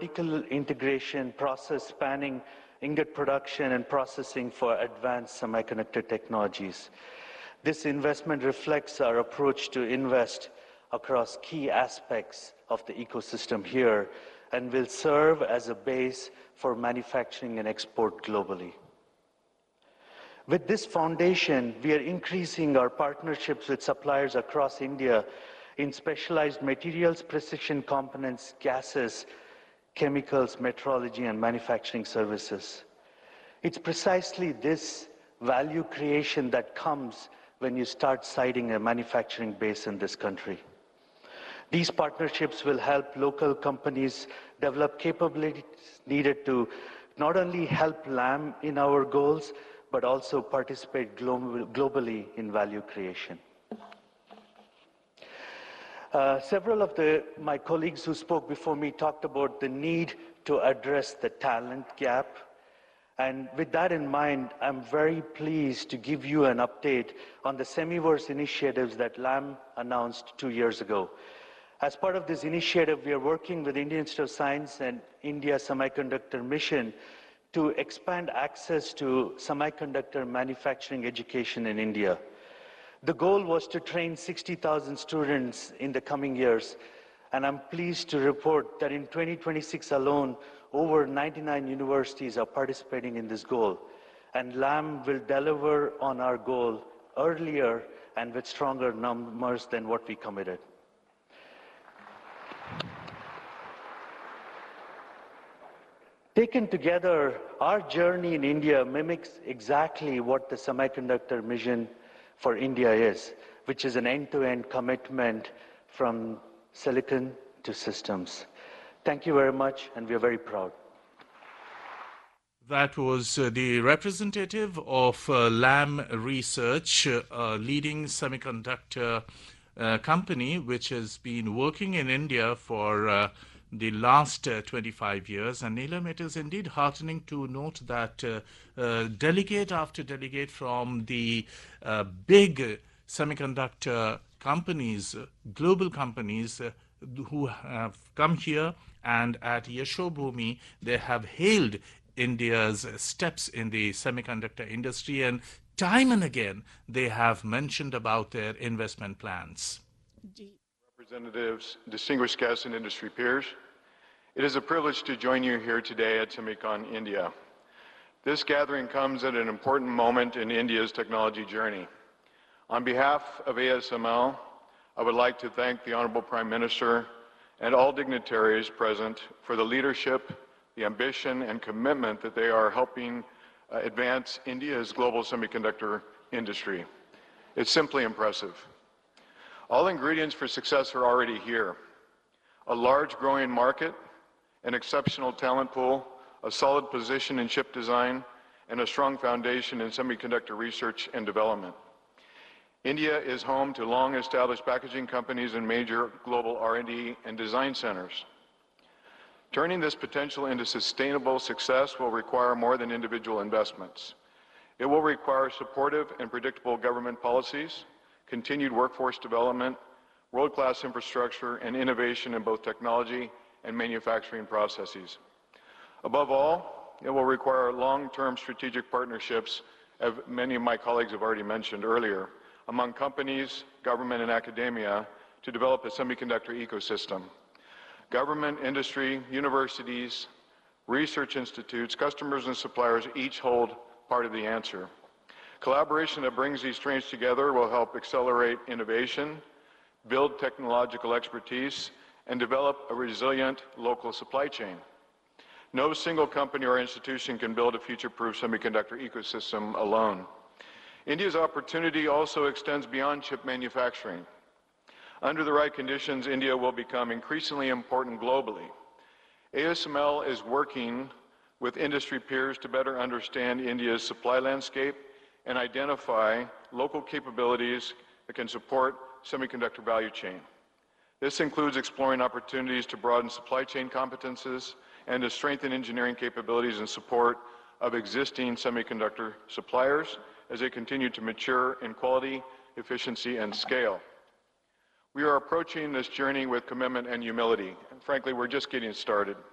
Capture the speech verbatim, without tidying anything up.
vertical integration process spanning ingot production and processing for advanced semiconductor technologies. This investment reflects our approach to invest across key aspects of the ecosystem here and will serve as a base for manufacturing and export globally. With this foundation, we are increasing our partnerships with suppliers across India in specialized materials, precision components, gases, chemicals, metrology, and manufacturing services. It's precisely this value creation that comes when you start siting a manufacturing base in this country. These partnerships will help local companies develop capabilities needed to not only help Lam in our goals, but also participate glo- globally in value creation. Uh, several of the, my colleagues who spoke before me talked about the need to address the talent gap. And with that in mind, I'm very pleased to give you an update on the Semiverse initiatives that Lam announced two years ago. As part of this initiative, we are working with Indian Institute of Science and India Semiconductor Mission to expand access to semiconductor manufacturing education in India. The goal was to train sixty thousand students in the coming years, and I'm pleased to report that in twenty twenty-six alone, over ninety-nine universities are participating in this goal, and Lam will deliver on our goal earlier and with stronger numbers than what we committed. Taken together, our journey in India mimics exactly what the semiconductor mission for India is, which is an end-to-end commitment from silicon to systems. Thank you very much, and we are very proud. That was uh, the representative of uh, Lam Research, uh, a leading semiconductor uh, company which has been working in India for uh, the last uh, twenty-five years. And Neelam, it is indeed heartening to note that uh, uh, delegate after delegate from the uh, big semiconductor companies, uh, global companies uh, who have come here, and at Yashobhumi, they have hailed India's steps in the semiconductor industry, and time and again, they have mentioned about their investment plans. Representatives, distinguished guests, and industry peers, it is a privilege to join you here today at SEMICON India. This gathering comes at an important moment in India's technology journey. On behalf of A S M L, I would like to thank the Honorable Prime Minister and all dignitaries present for the leadership, the ambition, and commitment that they are helping uh, advance India's global semiconductor industry. It's simply impressive. All ingredients for success are already here. A large growing market, an exceptional talent pool, a solid position in chip design, and a strong foundation in semiconductor research and development. India is home to long-established packaging companies and major global R and D and design centers. Turning this potential into sustainable success will require more than individual investments. It will require supportive and predictable government policies, continued workforce development, world-class infrastructure, and innovation in both technology and manufacturing processes. Above all, it will require long-term strategic partnerships, as many of my colleagues have already mentioned earlier, among companies, government, and academia to develop a semiconductor ecosystem. Government, industry, universities, research institutes, customers, and suppliers each hold part of the answer. Collaboration that brings these strengths together will help accelerate innovation, build technological expertise, and develop a resilient local supply chain. No single company or institution can build a future-proof semiconductor ecosystem alone. India's opportunity also extends beyond chip manufacturing. Under the right conditions, India will become increasingly important globally. A S M L is working with industry peers to better understand India's supply landscape and identify local capabilities that can support semiconductor value chain. This includes exploring opportunities to broaden supply chain competences and to strengthen engineering capabilities in support of existing semiconductor suppliers as they continue to mature in quality, efficiency, and scale. We are approaching this journey with commitment and humility, and frankly, we're just getting started.